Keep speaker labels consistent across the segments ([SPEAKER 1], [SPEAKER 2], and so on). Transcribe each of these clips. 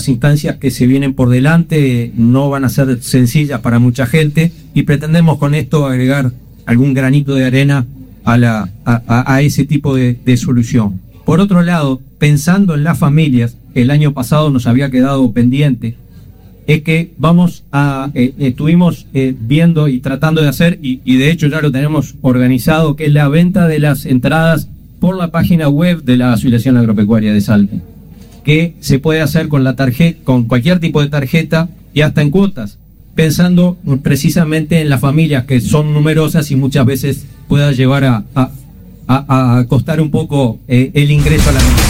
[SPEAKER 1] las instancias que se vienen por delante no van a ser sencillas para mucha gente, y pretendemos con esto agregar algún granito de arena a ese tipo de solución. Por otro lado, pensando en las familias, el año pasado nos había quedado pendiente, es que estuvimos viendo y tratando de hacer, y de hecho ya lo tenemos organizado, que es la venta de las entradas por la página web de la Asociación Agropecuaria de Salta, que se puede hacer con la tarjeta, con cualquier tipo de tarjeta y hasta en cuotas, pensando precisamente en las familias que son numerosas y muchas veces pueda llevar a costar un poco el ingreso a la misma.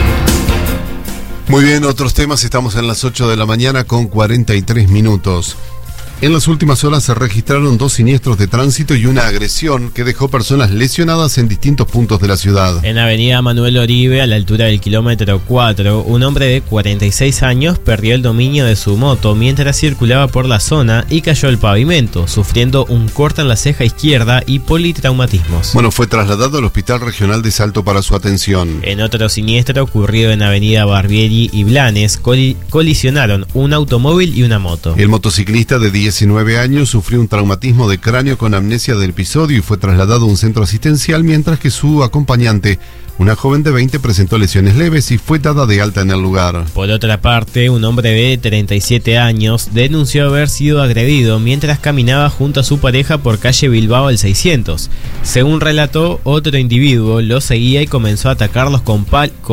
[SPEAKER 2] Muy bien, otros temas. Estamos en las 8 de la mañana con 43 minutos. En las últimas horas se registraron 2 siniestros de tránsito y una agresión que dejó personas lesionadas en distintos puntos de la ciudad.
[SPEAKER 3] En avenida Manuel Oribe, a la altura del kilómetro 4, un hombre de 46 años perdió el dominio de su moto mientras circulaba por la zona y cayó al pavimento, sufriendo un corte en la ceja izquierda y politraumatismos.
[SPEAKER 2] Bueno, fue trasladado al Hospital Regional de Salto para su atención.
[SPEAKER 3] En otro siniestro ocurrido en avenida Barbieri y Blanes, colisionaron un automóvil y una moto.
[SPEAKER 2] El motociclista de 19 años sufrió un traumatismo de cráneo con amnesia del episodio y fue trasladado a un centro asistencial, mientras que su acompañante, una joven de 20, presentó lesiones leves y fue dada de alta en el lugar.
[SPEAKER 3] Por otra parte, un hombre de 37 años denunció haber sido agredido mientras caminaba junto a su pareja por calle Bilbao al 600. Según relató, otro individuo lo seguía y comenzó a atacarlos con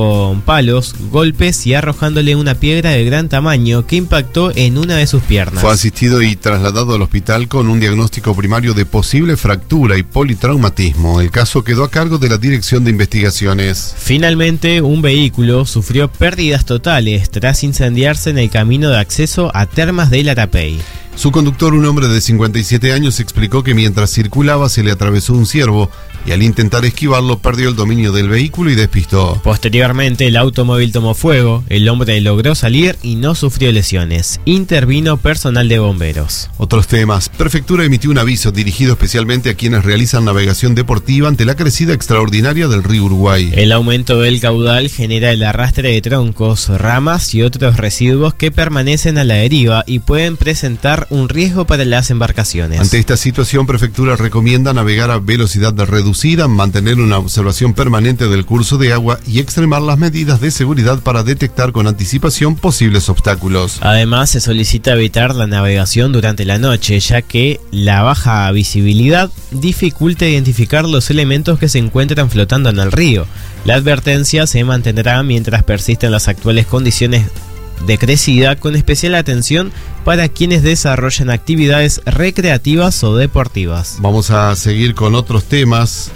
[SPEAKER 3] palos, golpes y arrojándole una piedra de gran tamaño que impactó en una de sus piernas.
[SPEAKER 2] Fue asistido y trasladado al hospital con un diagnóstico primario de posible fractura y politraumatismo. El caso quedó a cargo de la Dirección de Investigación.
[SPEAKER 3] Finalmente, un vehículo sufrió pérdidas totales tras incendiarse en el camino de acceso a Termas del Arapey.
[SPEAKER 2] Su conductor, un hombre de 57 años, explicó que mientras circulaba se le atravesó un ciervo y al intentar esquivarlo perdió el dominio del vehículo y despistó.
[SPEAKER 3] Posteriormente, el automóvil tomó fuego, el hombre logró salir y no sufrió lesiones. Intervino personal de bomberos.
[SPEAKER 2] Otros temas. Prefectura emitió un aviso dirigido especialmente a quienes realizan navegación deportiva ante la crecida extraordinaria del río Uruguay.
[SPEAKER 3] El aumento del caudal genera el arrastre de troncos, ramas y otros residuos que permanecen a la deriva y pueden presentar un riesgo para las embarcaciones.
[SPEAKER 2] Ante esta situación, Prefectura recomienda navegar a velocidad reducida, mantener una observación permanente del curso de agua y extremar las medidas de seguridad para detectar con anticipación posibles obstáculos.
[SPEAKER 3] Además, se solicita evitar la navegación durante la noche, ya que la baja visibilidad dificulta identificar los elementos que se encuentran flotando en el río. La advertencia se mantendrá mientras persisten las actuales condiciones de crecida, con especial atención para quienes desarrollan actividades recreativas o deportivas.
[SPEAKER 2] Vamos a seguir con otros temas.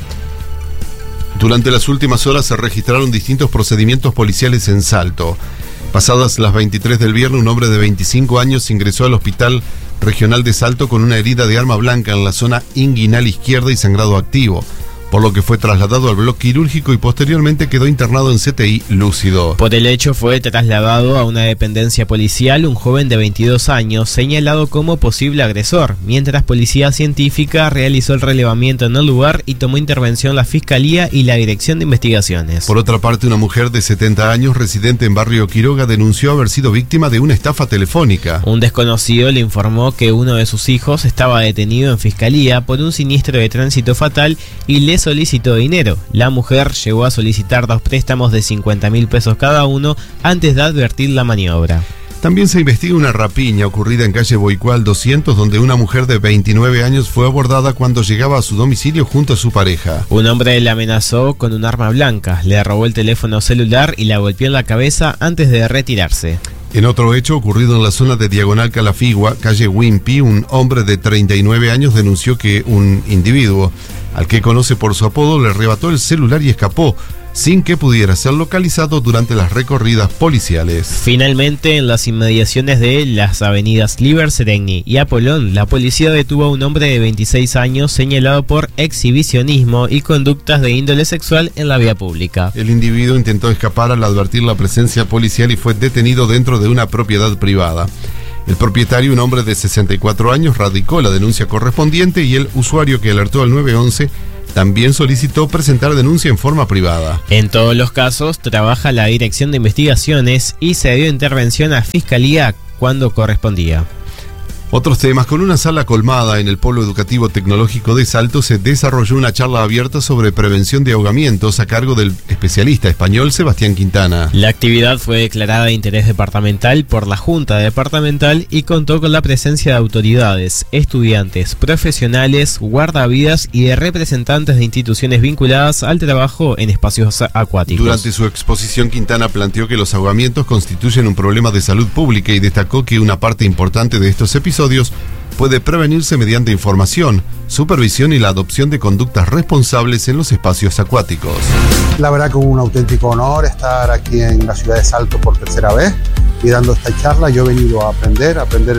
[SPEAKER 2] Durante las últimas horas se registraron distintos procedimientos policiales en Salto. Pasadas las 23 del viernes, un hombre de 25 años ingresó al Hospital Regional de Salto con una herida de arma blanca en la zona inguinal izquierda y sangrado activo, por lo que fue trasladado al bloque quirúrgico y posteriormente quedó internado en CTI lúcido.
[SPEAKER 3] Por el hecho fue trasladado a una dependencia policial un joven de 22 años señalado como posible agresor, mientras Policía Científica realizó el relevamiento en el lugar y tomó intervención la Fiscalía y la Dirección de Investigaciones.
[SPEAKER 2] Por otra parte, una mujer de 70 años residente en Barrio Quiroga denunció haber sido víctima de una estafa telefónica.
[SPEAKER 3] Un desconocido le informó que uno de sus hijos estaba detenido en Fiscalía por un siniestro de tránsito fatal y le solicitó dinero. La mujer llegó a solicitar 2 préstamos de 50.000 pesos cada uno antes de advertir la maniobra.
[SPEAKER 2] También se investiga una rapiña ocurrida en calle Boicual 200, donde una mujer de 29 años fue abordada cuando llegaba a su domicilio junto a su pareja.
[SPEAKER 3] Un hombre la amenazó con un arma blanca, le robó el teléfono celular y la golpeó en la cabeza antes de retirarse.
[SPEAKER 2] En otro hecho ocurrido en la zona de Diagonal Calafigua, calle Wimpy, un hombre de 39 años denunció que un individuo, al que conoce por su apodo, le arrebató el celular y escapó, sin que pudiera ser localizado durante las recorridas policiales.
[SPEAKER 3] Finalmente, en las inmediaciones de las avenidas Liber Seregni y Apolón, la policía detuvo a un hombre de 26 años señalado por exhibicionismo y conductas de índole sexual en la vía pública.
[SPEAKER 2] El individuo intentó escapar al advertir la presencia policial y fue detenido dentro de una propiedad privada. El propietario, un hombre de 64 años, radicó la denuncia correspondiente y el usuario, que alertó al 911, También solicitó presentar denuncia en forma privada.
[SPEAKER 3] En todos los casos, trabaja la Dirección de Investigaciones y se dio intervención a Fiscalía cuando correspondía.
[SPEAKER 2] Otros temas. Con una sala colmada en el Polo Educativo Tecnológico de Salto se desarrolló una charla abierta sobre prevención de ahogamientos a cargo del especialista español Sebastián Quintana.
[SPEAKER 3] La actividad fue declarada de interés departamental por la Junta Departamental y contó con la presencia de autoridades, estudiantes, profesionales, guardavidas y de representantes de instituciones vinculadas al trabajo en espacios acuáticos.
[SPEAKER 2] Durante su exposición, Quintana planteó que los ahogamientos constituyen un problema de salud pública y destacó que una parte importante de estos episodios puede prevenirse mediante información, supervisión y la adopción de conductas responsables en los espacios acuáticos.
[SPEAKER 4] La verdad que hubo un auténtico honor estar aquí en la ciudad de Salto por tercera vez y dando esta charla. Yo he venido a aprender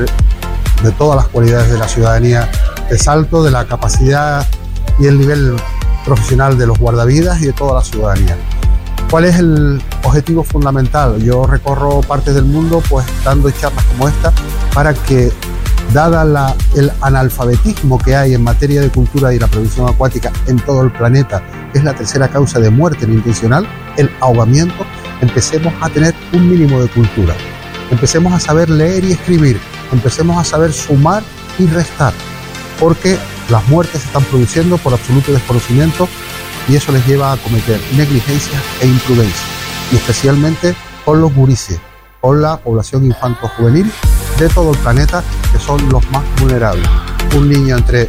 [SPEAKER 4] de todas las cualidades de la ciudadanía de Salto, de la capacidad y el nivel profesional de los guardavidas y de toda la ciudadanía. ¿Cuál es el objetivo fundamental? Yo recorro partes del mundo pues dando charlas como esta para que, dada el analfabetismo que hay en materia de cultura y la prevención acuática en todo el planeta, que es la tercera causa de muerte no intencional, el ahogamiento, empecemos a tener un mínimo de cultura. Empecemos a saber leer y escribir, empecemos a saber sumar y restar, porque las muertes se están produciendo por absoluto desconocimiento y eso les lleva a cometer negligencia e imprudencia, y especialmente con los gurises, con la población infanto-juvenil de todo el planeta, que son los más vulnerables. Un niño entre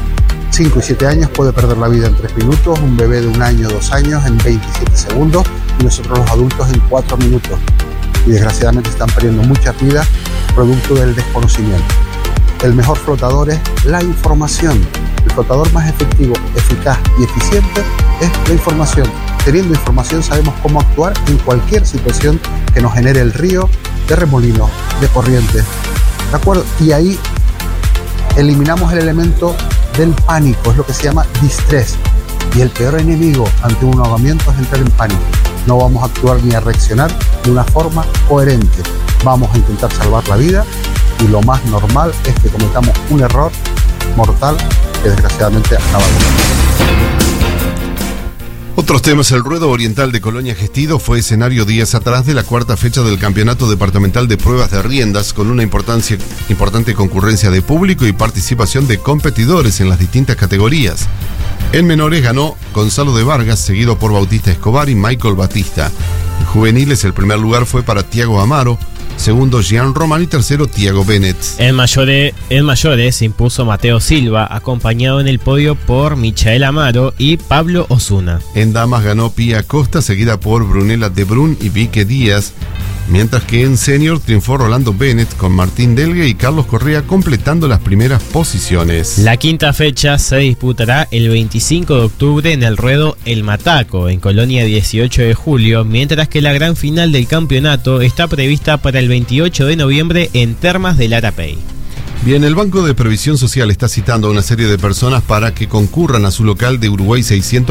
[SPEAKER 4] 5 y 7 años puede perder la vida en 3 minutos, un bebé de 1 año, 2 años en 27 segundos y nosotros los adultos en 4 minutos. Y desgraciadamente están perdiendo muchas vidas producto del desconocimiento. El mejor flotador es la información. El flotador más efectivo, eficaz y eficiente es la información. Teniendo información sabemos cómo actuar en cualquier situación que nos genere el río, de remolinos, de corrientes, ¿de acuerdo? Y ahí eliminamos el elemento del pánico, es lo que se llama distrés. Y el peor enemigo ante un ahogamiento es entrar en pánico. No vamos a actuar ni a reaccionar de una forma coherente. Vamos a intentar salvar la vida y lo más normal es que cometamos un error mortal que desgraciadamente acaba con la vida.
[SPEAKER 2] Otros temas. El ruedo oriental de Colonia Gestido fue escenario días atrás de la cuarta fecha del Campeonato Departamental de Pruebas de Riendas, con una importante concurrencia de público y participación de competidores en las distintas categorías. En menores ganó Gonzalo de Vargas, seguido por Bautista Escobar y Michael Batista. En juveniles el primer lugar fue para Tiago Amaro, segundo Jean Román y tercero Tiago Bennett.
[SPEAKER 3] En mayores se impuso Mateo Silva, acompañado en el podio por Michael Amaro y Pablo Osuna.
[SPEAKER 2] En damas ganó Pía Costa, seguida por Brunella de Brun y Vique Díaz, mientras que en senior triunfó Rolando Bennett con Martín Delgue y Carlos Correa completando las primeras posiciones.
[SPEAKER 3] La quinta fecha se disputará el 25 de octubre en el ruedo El Mataco, en Colonia 18 de julio, mientras que la gran final del campeonato está prevista para el 28 de noviembre en Termas del Arapey.
[SPEAKER 2] Bien, el Banco de Previsión Social está citando a una serie de personas para que concurran a su local de Uruguay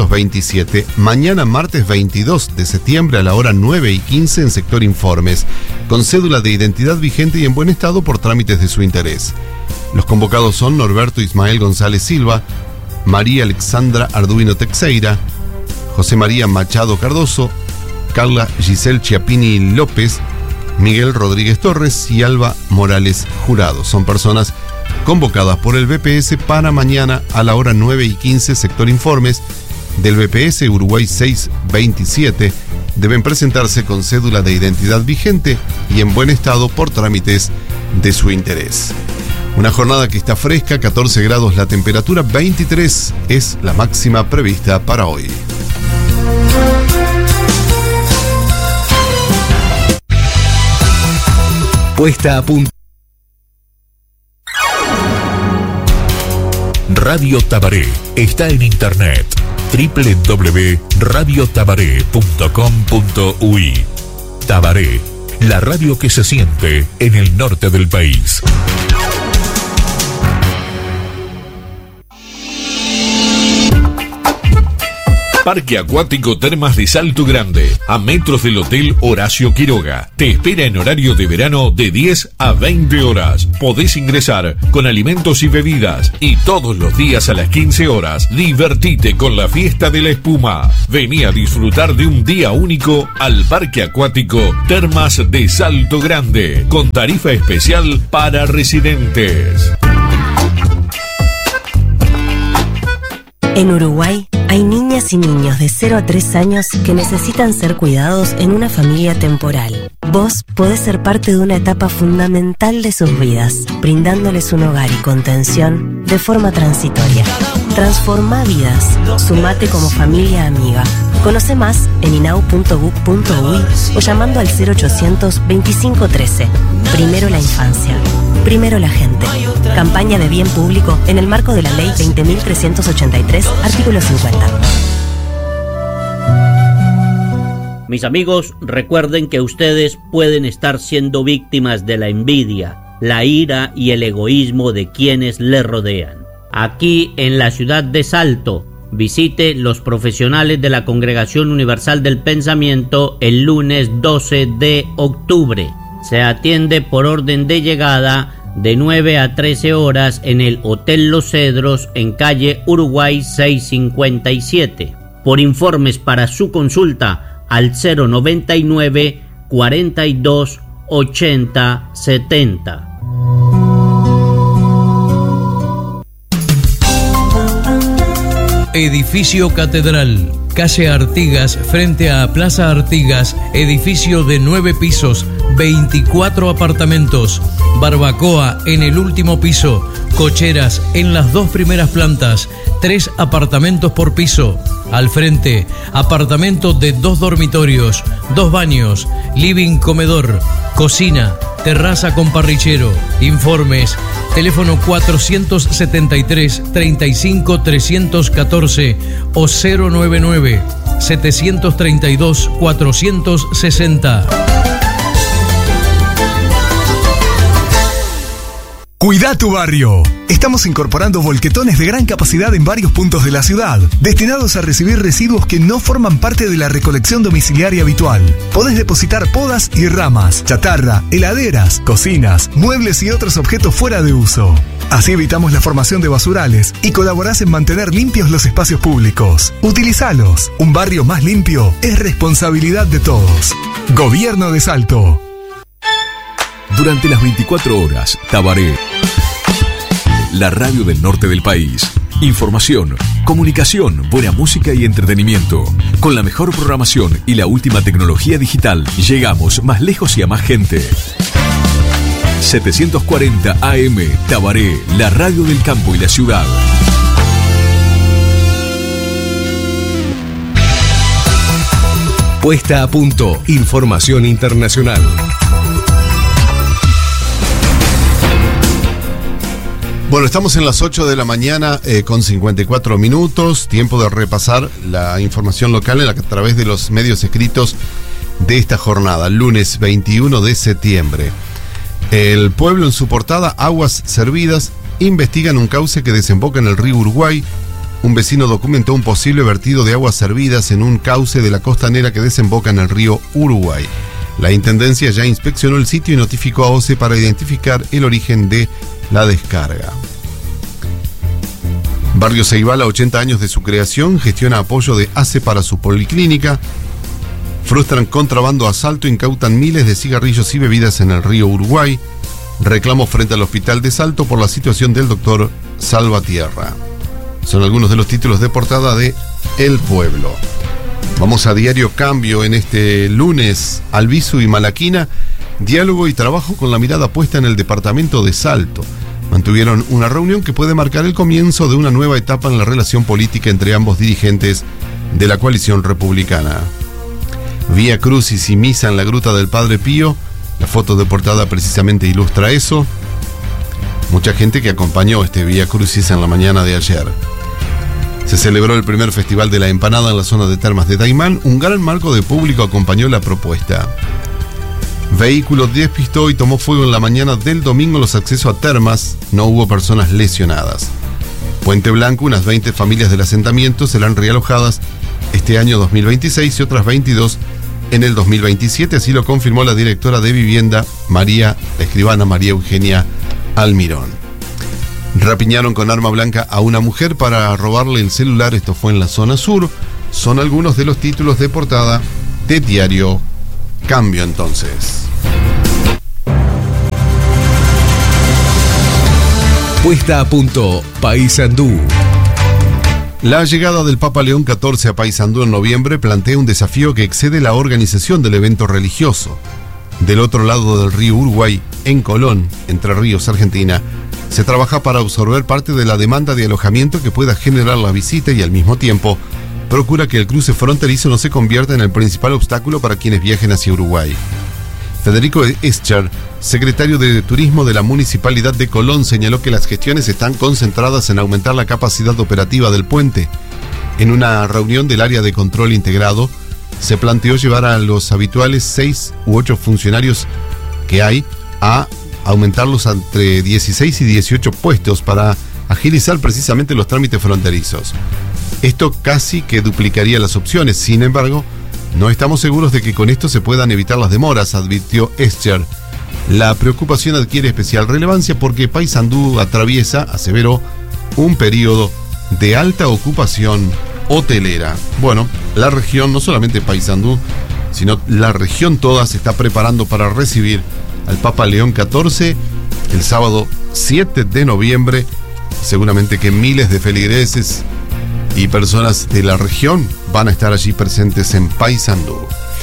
[SPEAKER 2] 627 mañana martes 22 de septiembre a la hora 9:15 en sector Informes, con cédula de identidad vigente y en buen estado por trámites de su interés. Los convocados son Norberto Ismael González Silva, María Alexandra Arduino Teixeira, José María Machado Cardoso, Carla Giselle Chiappini López, Miguel Rodríguez Torres y Alba Morales Jurado. Son personas convocadas por el BPS para mañana a la hora 9:15, sector Informes del BPS Uruguay 627. Deben presentarse con cédula de identidad vigente y en buen estado por trámites de su interés. Una jornada que está fresca, 14 grados la temperatura, 23 es la máxima prevista para hoy.
[SPEAKER 5] Puesta a punto. Radio Tabaré está en internet www.radiotabaré.com.uy. Tabaré, la radio que se siente en el norte del país. Parque Acuático Termas de Salto Grande, a metros del Hotel Horacio Quiroga. Te espera en horario de verano de 10 a 20 horas. Podés ingresar con alimentos y bebidas y todos los días a las 15 horas. Divertite con la fiesta de la espuma. Vení a disfrutar de un día único al Parque Acuático Termas de Salto Grande, con tarifa especial para residentes.
[SPEAKER 6] En Uruguay hay niñas y niños de 0 a 3 años que necesitan ser cuidados en una familia temporal. Vos podés ser parte de una etapa fundamental de sus vidas, brindándoles un hogar y contención de forma transitoria. Transforma vidas. Sumate como familia amiga. Conoce más en inau.gov.uy o llamando al 0800 2513. Primero la infancia. Primero la gente. Campaña de bien público en el marco de la Ley 20.383, artículo 50.
[SPEAKER 7] Mis amigos, recuerden que ustedes pueden estar siendo víctimas de la envidia, la ira y el egoísmo de quienes les rodean. Aquí en la ciudad de Salto, visite los profesionales de la Congregación Universal del Pensamiento el lunes 12 de octubre. Se atiende por orden de llegada de 9 a 13 horas en el Hotel Los Cedros en calle Uruguay 657. Por informes para su consulta al 099 42 80 70.
[SPEAKER 8] Edificio Catedral, calle Artigas, frente a Plaza Artigas, edificio de 9 pisos, 24 apartamentos, barbacoa en el último piso, cocheras en las 2 primeras plantas, 3 apartamentos por piso. Al frente, apartamento de 2 dormitorios, 2 baños, living comedor, cocina, terraza con parrillero. Informes, teléfono 473 35 314 o 099 732 460.
[SPEAKER 9] Cuida tu barrio. Estamos incorporando volquetones de gran capacidad en varios puntos de la ciudad, destinados a recibir residuos que no forman parte de la recolección domiciliaria habitual. Podés depositar podas y ramas, chatarra, heladeras, cocinas, muebles y otros objetos fuera de uso. Así evitamos la formación de basurales y colaborás en mantener limpios los espacios públicos. Utilizalos. Un barrio más limpio es responsabilidad de todos. Gobierno de Salto.
[SPEAKER 5] Durante las 24 horas, Tabaré, la radio del norte del país. Información, comunicación, buena música y entretenimiento. Con la mejor programación y la última tecnología digital, llegamos más lejos y a más gente. 740 AM, Tabaré, la radio del campo y la ciudad.
[SPEAKER 10] Puesta a punto, información internacional.
[SPEAKER 2] Bueno, estamos en las 8 de la mañana con 54 minutos, tiempo de repasar la información local a través de los medios escritos de esta jornada, lunes 21 de septiembre. El Pueblo en su portada, aguas servidas, investigan un cauce que desemboca en el río Uruguay. Un vecino documentó un posible vertido de aguas servidas en un cauce de la costanera que desemboca en el río Uruguay. La Intendencia ya inspeccionó el sitio y notificó a OCE para identificar el origen de la descarga. Barrio Ceibal, a 80 años de su creación, gestiona apoyo de ACE para su policlínica. Frustran contrabando a Salto, incautan miles de cigarrillos y bebidas en el río Uruguay. Reclamo frente al hospital de Salto por la situación del doctor Salvatierra. Son algunos de los títulos de portada de El Pueblo. Vamos a Diario Cambio en este lunes. Albizu y Malaquina, diálogo y trabajo con la mirada puesta en el departamento de Salto. Mantuvieron una reunión que puede marcar el comienzo de una nueva etapa en la relación política entre ambos dirigentes de la coalición republicana. Vía Crucis y misa en la Gruta del Padre Pío. La foto de portada precisamente ilustra eso. Mucha gente que acompañó este Vía Crucis en la mañana de ayer. Se celebró el primer festival de la empanada en la zona de Termas de Daimán. Un gran marco de público acompañó la propuesta. Vehículo despistó y tomó fuego en la mañana del domingo los accesos a Termas. No hubo personas lesionadas. Puente Blanco, unas 20 familias del asentamiento serán realojadas este año 2026 y otras 22 en el 2027, así lo confirmó la directora de Vivienda, la escribana María Eugenia Almirón. Rapiñaron con arma blanca a una mujer para robarle el celular, esto fue en la zona sur. Son algunos de los títulos de portada de Diario Cambio entonces.
[SPEAKER 10] Puesta a punto, Paysandú.
[SPEAKER 2] La llegada del Papa León XIV a Paysandú en noviembre plantea un desafío que excede la organización del evento religioso. Del otro lado del río Uruguay, en Colón, Entre Ríos, Argentina, se trabaja para absorber parte de la demanda de alojamiento que pueda generar la visita y al mismo tiempo procura que el cruce fronterizo no se convierta en el principal obstáculo para quienes viajen hacia Uruguay. Federico Escher, secretario de Turismo de la Municipalidad de Colón, señaló que las gestiones están concentradas en aumentar la capacidad operativa del puente. En una reunión del área de control integrado, se planteó llevar a los habituales 6 u 8 funcionarios que hay a aumentarlos entre 16 y 18 puestos para agilizar precisamente los trámites fronterizos. Esto casi que duplicaría las opciones, sin embargo, no estamos seguros de que con esto se puedan evitar las demoras, advirtió Escher. La preocupación adquiere especial relevancia porque Paysandú atraviesa, aseveró, un periodo de alta ocupación hotelera. Bueno, la región, no solamente Paysandú, sino la región toda se está preparando para recibir al Papa León XIV el sábado 7 de noviembre. Seguramente que miles de feligreses y personas de la región van a estar allí presentes en Paysandú.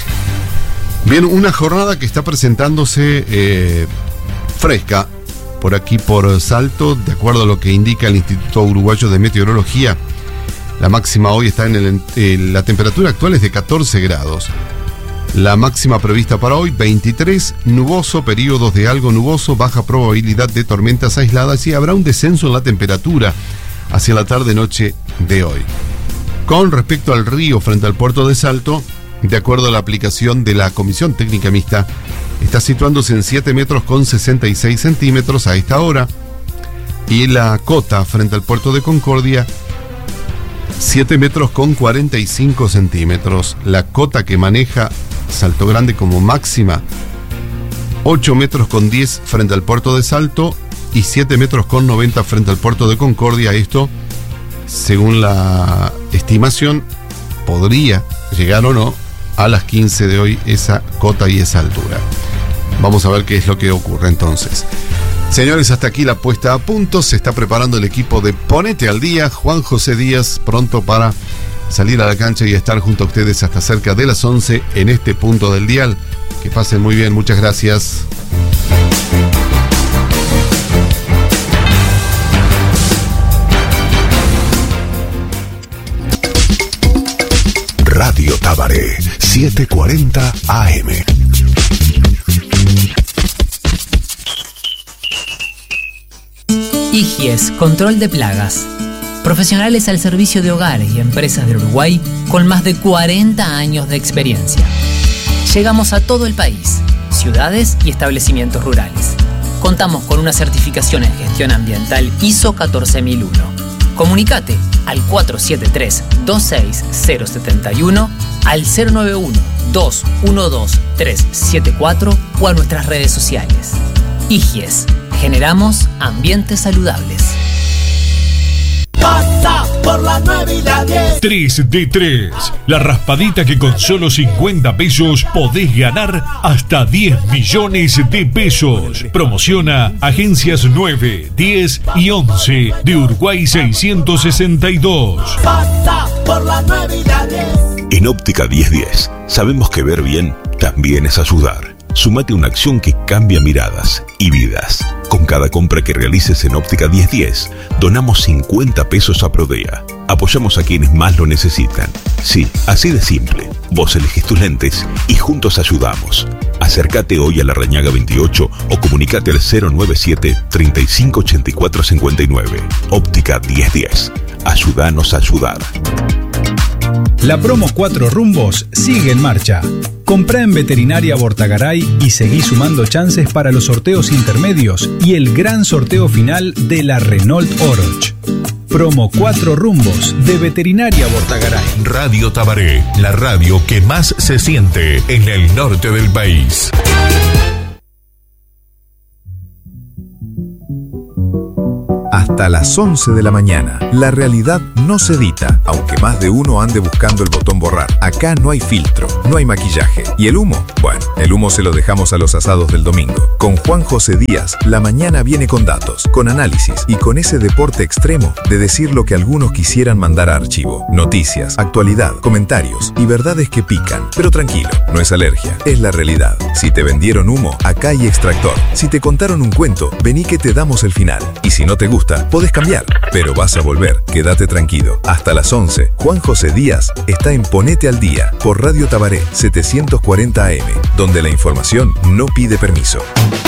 [SPEAKER 2] Bien, una jornada que está presentándose fresca por aquí por Salto, de acuerdo a lo que indica el Instituto Uruguayo de Meteorología. La máxima hoy está la temperatura actual es de 14 grados. La máxima prevista para hoy, 23, nuboso, periodos de algo nuboso, baja probabilidad de tormentas aisladas y habrá un descenso en la temperatura hacia la tarde-noche de hoy. Con respecto al río frente al puerto de Salto, de acuerdo a la aplicación de la Comisión Técnica Mixta, está situándose en 7 metros con 66 centímetros a esta hora, y la cota frente al puerto de Concordia, 7 metros con 45 centímetros. La cota que maneja Salto Grande como máxima, 8 metros con 10 frente al puerto de Salto y 7 metros con 90 frente al puerto de Concordia. Esto, según la estimación, podría llegar o no a las 15 de hoy esa cota y esa altura. Vamos a ver qué es lo que ocurre entonces. Señores, hasta aquí la puesta a punto. Se está preparando el equipo de Ponete al Día. Juan José Díaz, pronto para salir a la cancha y estar junto a ustedes hasta cerca de las 11 en este punto del dial. Que pasen muy bien, muchas gracias.
[SPEAKER 10] Radio Tabaré, 740 AM.
[SPEAKER 11] IGIES, control de plagas. Profesionales al servicio de hogares y empresas del Uruguay con más de 40 años de experiencia. Llegamos a todo el país, ciudades y establecimientos rurales. Contamos con una certificación en gestión ambiental ISO 14001. Comunicate al 473-26071, al 091-212-374 o a nuestras redes sociales. IGIES. Generamos ambientes saludables.
[SPEAKER 12] Pasa por la 9 y la 10.
[SPEAKER 5] 3 de 3. La raspadita que con solo 50 pesos podés ganar hasta 10 millones de pesos. Promociona Agencias 9, 10 y 11 de Uruguay 662.
[SPEAKER 12] Pasa por la 9 y la 10.
[SPEAKER 10] En Óptica 1010 sabemos que ver bien también es ayudar. Sumate a una acción que cambia miradas y vidas. Con cada compra que realices en Óptica 1010, donamos 50 pesos a Prodea. Apoyamos a quienes más lo necesitan. Sí, así de simple. Vos elegís tus lentes y juntos ayudamos. Acércate hoy a la Rañaga 28 o comunicate al 097 3584 59. Óptica 1010. Ayúdanos a ayudar.
[SPEAKER 13] La promo 4 rumbos sigue en marcha. Comprá en Veterinaria Bortagaray y seguí sumando chances para los sorteos intermedios y el gran sorteo final de la Renault Oroch. Promo 4 Rumbos de Veterinaria Bortagaray.
[SPEAKER 5] Radio Tabaré, la radio que más se siente en el norte del país.
[SPEAKER 14] Hasta las 11 de la mañana. La realidad no se edita, aunque más de uno ande buscando el botón borrar. Acá no hay filtro, no hay maquillaje. ¿Y el humo? Bueno, el humo se lo dejamos a los asados del domingo. Con Juan José Díaz, la mañana viene con datos, con análisis y con ese deporte extremo de decir lo que algunos quisieran mandar a archivo. Noticias, actualidad, comentarios y verdades que pican. Pero tranquilo, no es alergia, es la realidad. Si te vendieron humo, acá hay extractor. Si te contaron un cuento, vení que te damos el final. Y si no te gusta, podés cambiar, pero vas a volver. Quédate tranquilo. Hasta las 11, Juan José Díaz está en Ponete al Día por Radio Tabaré 740 AM, donde la información no pide permiso.